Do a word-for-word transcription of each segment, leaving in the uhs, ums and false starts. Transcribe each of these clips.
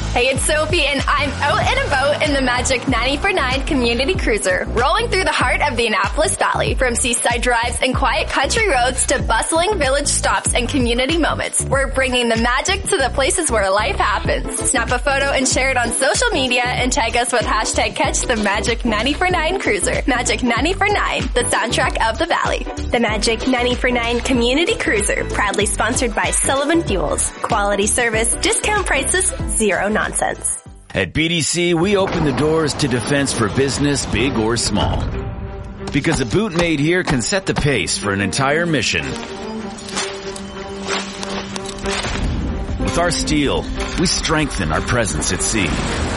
Hey, it's Sophie, and I'm out and about in the Magic ninety-four point nine Community Cruiser, rolling through the heart of the Annapolis Valley. From seaside drives and quiet country roads to bustling village stops and community moments, we're bringing the magic to the places where life happens. Snap a photo and share it on social media and tag us with hashtag Catch the Magic ninety-four point nine Cruiser. Magic ninety-four point nine, the soundtrack of the Valley. The Magic ninety-four point nine Community Cruiser, proudly sponsored by Sullivan Fuels. Quality service, discount prices, zero nonsense. At B D C, we open the doors to defense for business, big or small. Because a boot made here can set the pace for an entire mission. With our steel, we strengthen our presence at sea.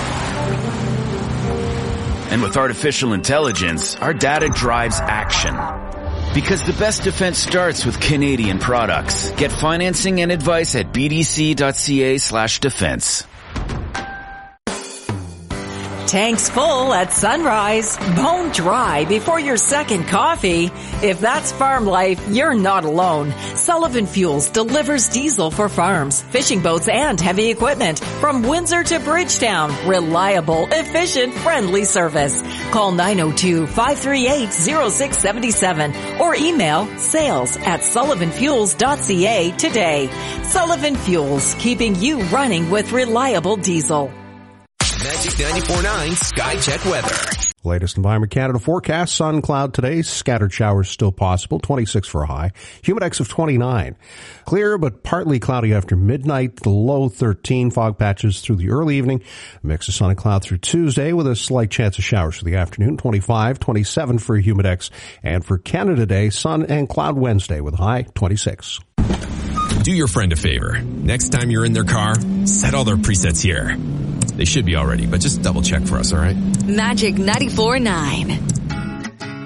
And with artificial intelligence, our data drives action. Because the best defense starts with Canadian products. Get financing and advice at bdc.ca slash defense. Tanks full at Sunrise. Bone dry before your second coffee. If that's farm life, you're not alone. Sullivan Fuels delivers diesel for farms, fishing boats, and heavy equipment. From Windsor to Bridgetown. Reliable, efficient, friendly service. Call nine oh two, five three eight, oh six seven seven or email sales at sullivan fuels dot c a today. Sullivan Fuels, keeping you running with reliable diesel. Magic ninety-four point nine Sky Check weather. Latest Environment Canada forecast, sun, cloud today, scattered showers still possible, twenty-six for a high, humidex of twenty-nine. Clear but partly cloudy after midnight, the low thirteen, fog patches through the early evening, mix of sun and cloud through Tuesday with a slight chance of showers for the afternoon, twenty-five, twenty-seven for humidex, and for Canada Day, sun and cloud Wednesday with a high twenty-six. Do your friend a favor. Next time you're in their car, set all their presets here. They should be already, but just double check for us, all right? Magic ninety-four point nine.